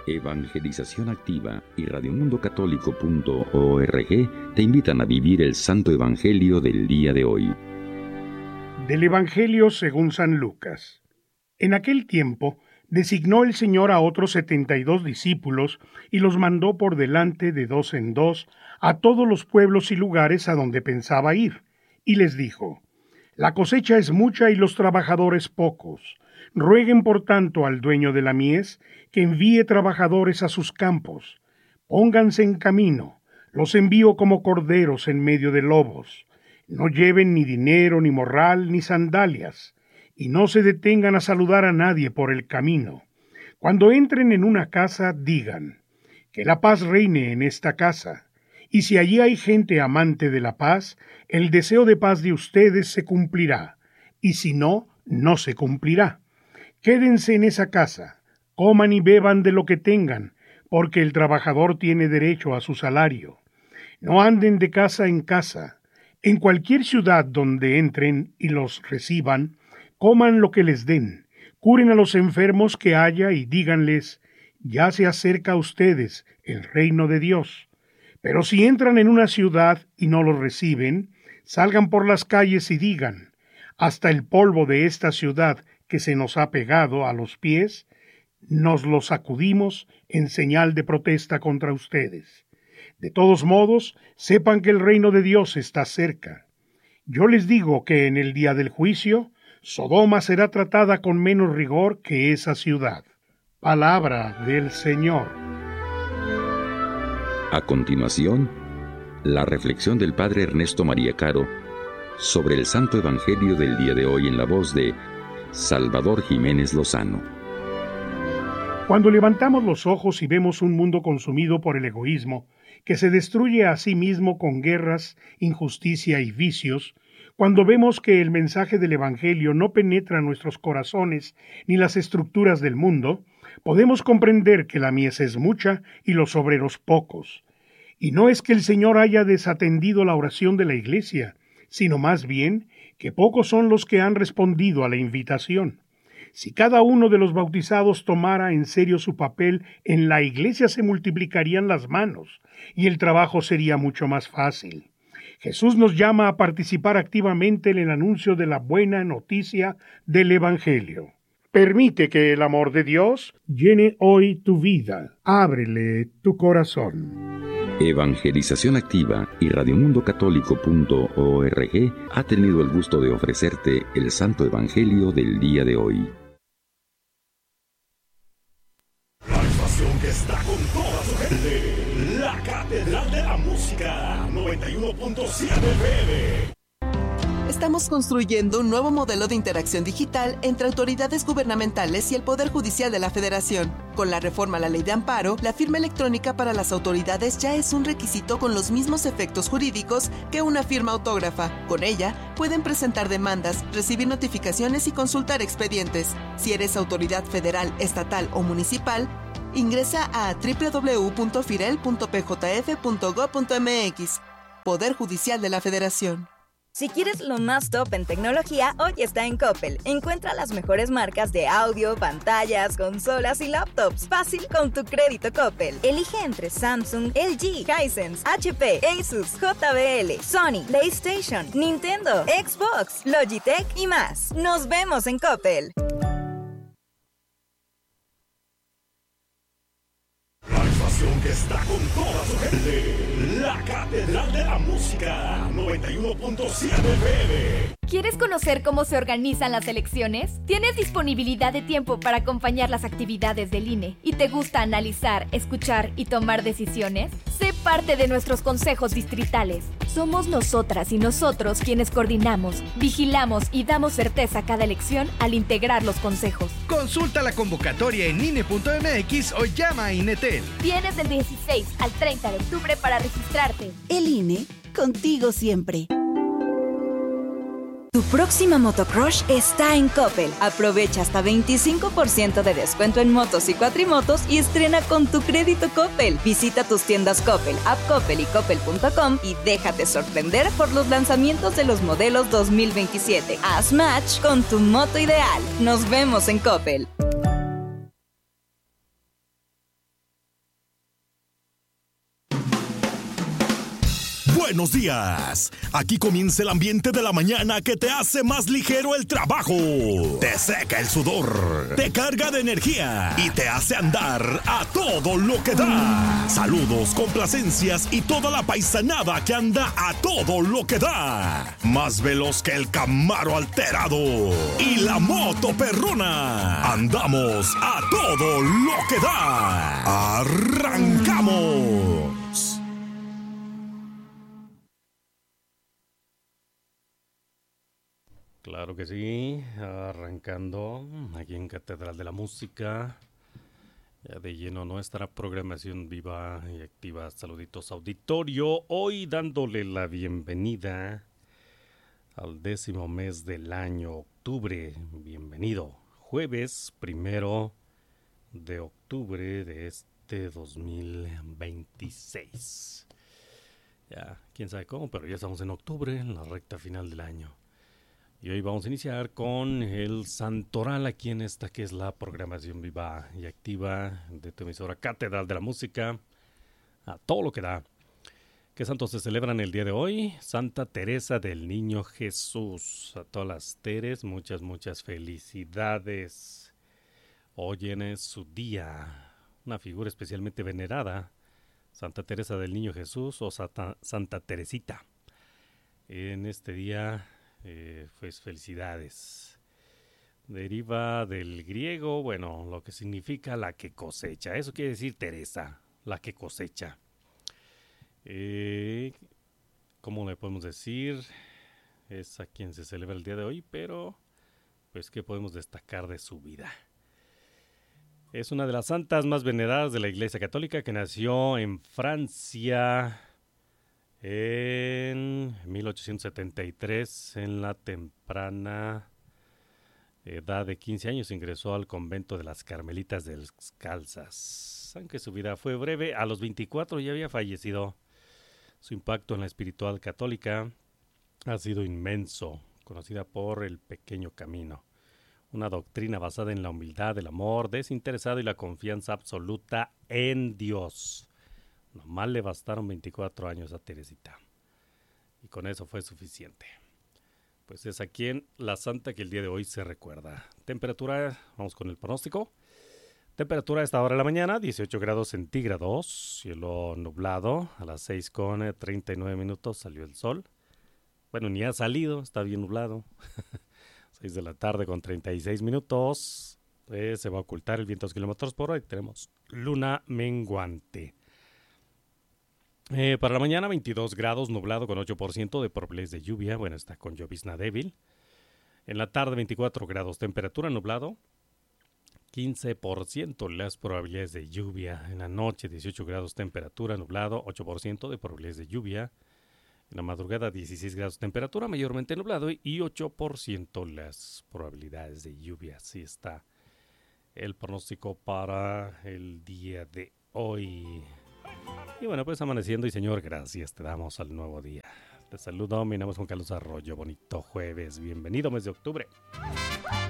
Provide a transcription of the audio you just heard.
Evangelización Activa y radiomundocatólico.org te invitan a vivir el Santo Evangelio del día de hoy. Del Evangelio según San Lucas. En aquel tiempo designó el Señor a otros 72 discípulos y los mandó por delante de dos en dos a todos los pueblos y lugares a donde pensaba ir, y les dijo: La cosecha es mucha y los trabajadores pocos. Rueguen por tanto al dueño de la mies que envíe trabajadores a sus campos. Pónganse en camino, los envío como corderos en medio de lobos. No lleven ni dinero, ni morral, ni sandalias, y no se detengan a saludar a nadie por el camino. Cuando entren en una casa, digan: que la paz reine en esta casa. Y si allí hay gente amante de la paz, el deseo de paz de ustedes se cumplirá, y si no, no se cumplirá. Quédense en esa casa, coman y beban de lo que tengan, porque el trabajador tiene derecho a su salario. No anden de casa en casa. En cualquier ciudad donde entren y los reciban, coman lo que les den, curen a los enfermos que haya y díganles: ya se acerca a ustedes el reino de Dios. Pero si entran en una ciudad y no los reciben, salgan por las calles y digan: hasta el polvo de esta ciudad que se nos ha pegado a los pies, nos lo sacudimos en señal de protesta contra ustedes. De todos modos, sepan que el reino de Dios está cerca. Yo les digo que en el día del juicio, Sodoma será tratada con menos rigor que esa ciudad. Palabra del Señor. A continuación, la reflexión del Padre Ernesto María Caro sobre el Santo Evangelio del día de hoy en la voz de Salvador Jiménez Lozano. Cuando levantamos los ojos y vemos un mundo consumido por el egoísmo, que se destruye a sí mismo con guerras, injusticia y vicios, cuando vemos que el mensaje del Evangelio no penetra nuestros corazones ni las estructuras del mundo, podemos comprender que la mies es mucha y los obreros pocos. Y no es que el Señor haya desatendido la oración de la Iglesia, sino más bien que pocos son los que han respondido a la invitación. Si cada uno de los bautizados tomara en serio su papel, en la Iglesia se multiplicarían las manos y el trabajo sería mucho más fácil. Jesús nos llama a participar activamente en el anuncio de la buena noticia del Evangelio. Permite que el amor de Dios llene hoy tu vida. Ábrele tu corazón. Evangelización Activa y radiomundocatólico.org ha tenido el gusto de ofrecerte el Santo Evangelio del día de hoy. La estación que está con toda su gente, la Catedral de la Música, 91.7 FM. Estamos construyendo un nuevo modelo de interacción digital entre autoridades gubernamentales y el Poder Judicial de la Federación. Con la reforma a la Ley de Amparo, la firma electrónica para las autoridades ya es un requisito con los mismos efectos jurídicos que una firma autógrafa. Con ella, pueden presentar demandas, recibir notificaciones y consultar expedientes. Si eres autoridad federal, estatal o municipal, ingresa a www.firel.pjf.gov.mx. Poder Judicial de la Federación. Si quieres lo más top en tecnología, hoy está en Coppel. Encuentra las mejores marcas de audio, pantallas, consolas y laptops. Fácil con tu crédito Coppel. Elige entre Samsung, LG, Hisense, HP, Asus, JBL, Sony, PlayStation, Nintendo, Xbox, Logitech y más. Nos vemos en Coppel. La estación que está con toda su gente, la Catedral de la Música, 91.7 FM. ¿Quieres conocer cómo se organizan las elecciones? ¿Tienes disponibilidad de tiempo para acompañar las actividades del INE? ¿Y te gusta analizar, escuchar y tomar decisiones? Sé parte de nuestros consejos distritales. Somos nosotras y nosotros quienes coordinamos, vigilamos y damos certeza a cada elección al integrar los consejos. Consulta la convocatoria en INE.mx o llama a INETEL. Tienes del 16 al 30 de octubre para registrarte. El INE, contigo siempre. Tu próxima motocrush está en Coppel. Aprovecha hasta 25% de descuento en motos y cuatrimotos y estrena con tu crédito Coppel. Visita tus tiendas Coppel, App Coppel y Coppel.com y déjate sorprender por los lanzamientos de los modelos 2027. Haz match con tu moto ideal. Nos vemos en Coppel. Buenos días. Aquí comienza el ambiente de la mañana que te hace más ligero el trabajo. Te seca el sudor, te carga de energía y te hace andar a todo lo que da. Saludos, complacencias y toda la paisanada que anda a todo lo que da. Más veloz que el Camaro alterado y la moto perrona. Andamos a todo lo que da. ¡Arrancamos! Claro que sí, arrancando aquí en Catedral de la Música, ya de lleno nuestra programación viva y activa. Saluditos auditorio, hoy dándole la bienvenida al 10º mes del año, octubre. Bienvenido, jueves 1 de octubre de este 2026. Ya, quién sabe cómo, pero ya estamos en octubre, en la recta final del año. Y hoy vamos a iniciar con el Santoral aquí en esta que es la programación viva y activa de tu emisora Catedral de la Música, a todo lo que da. ¿Qué santos se celebran el día de hoy? Santa Teresa del Niño Jesús. A todas las Teres, muchas felicidades. Hoy es su día, una figura especialmente venerada, Santa Teresa del Niño Jesús o Santa Teresita. En este día, pues felicidades. Deriva del griego, bueno, lo que significa la que cosecha. Eso quiere decir Teresa, la que cosecha. ¿Cómo le podemos decir? Es a quien se celebra el día de hoy, pero pues ¿qué podemos destacar de su vida? Es una de las santas más veneradas de la Iglesia Católica, que nació en Francia en 1873. En la temprana edad de 15 años ingresó al convento de las Carmelitas Descalzas. Aunque su vida fue breve, a los 24 ya había fallecido. Su impacto en la espiritual católica ha sido inmenso, conocida por el Pequeño Camino, una doctrina basada en la humildad, el amor desinteresado y la confianza absoluta en Dios. Nomás le bastaron 24 años a Teresita, y con eso fue suficiente. Pues es a quien la santa que el día de hoy se recuerda. Temperatura, vamos con el pronóstico. Temperatura a esta hora de la mañana, 18 grados centígrados, cielo nublado. A las 6:39 salió el sol. Bueno, ni ha salido, está bien nublado. 6 de la tarde con 36 minutos. Se va a ocultar el viento a 2 kilómetros por hora y tenemos luna menguante. Para la mañana, 22 grados, nublado con 8% de probabilidades de lluvia. Bueno, está con llovizna débil. En la tarde, 24 grados, temperatura nublado. 15% las probabilidades de lluvia. En la noche, 18 grados, temperatura nublado, 8% de probabilidades de lluvia. En la madrugada, 16 grados, temperatura mayormente nublado y 8% las probabilidades de lluvia. Así está el pronóstico para el día de hoy. Y bueno, pues amaneciendo y Señor, gracias te damos al nuevo día. Te saludo, mi nombre es Juan Carlos Arroyo. Bonito jueves, bienvenido mes de octubre.